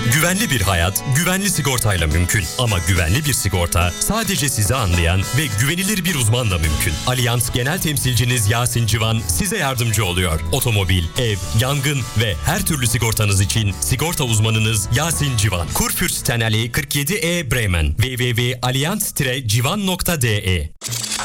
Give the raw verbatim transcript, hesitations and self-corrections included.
Güvenli bir hayat, güvenli sigortayla mümkün. Ama güvenli bir sigorta sadece sizi anlayan ve güvenilir bir uzmanla mümkün. Allianz Genel Temsilciniz Yasin Civan size yardımcı oluyor. Otomobil, ev, yangın ve her türlü sigortanız için sigorta uzmanınız Yasin Civan. Kurfürstenallee kırk yedi E Bremen. w w w nokta allianz tiret civan nokta d e